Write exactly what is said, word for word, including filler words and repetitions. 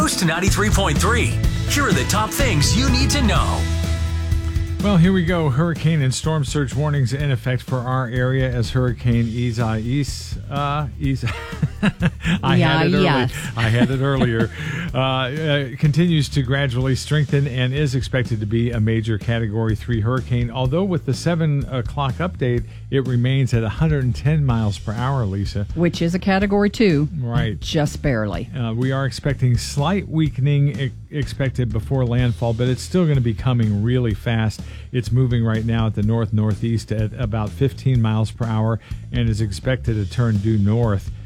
Coast ninety-three point three. Here are the top things you need to know. Well, here we go. Hurricane and storm surge warnings in effect for our area as Hurricane Isaias. Uh, Isa. I yeah, had it early. yes. I had it earlier. Uh, uh, continues to gradually strengthen and is expected to be a major Category three hurricane. Although with the seven o'clock update, it remains at one hundred ten miles per hour, Lisa. Which is a Category two. Right. Just barely. Uh, we are expecting slight weakening e- expected before landfall, but it's still going to be coming really fast. It's moving right now at the north-northeast at about fifteen miles per hour and is expected to turn due north